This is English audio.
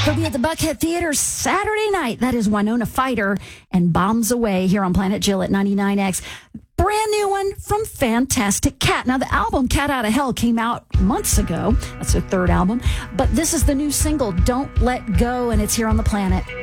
He'll be at the Buckhead Theater Saturday night. That is Winona Fighter and Bombs Away here on Planet Jill at 99X. Brand new one from Fantastic Cat. Now, the album Cat Out of Hell came out months ago. That's their third album. But this is the new single, Don't Let Go, and it's here on the Planet.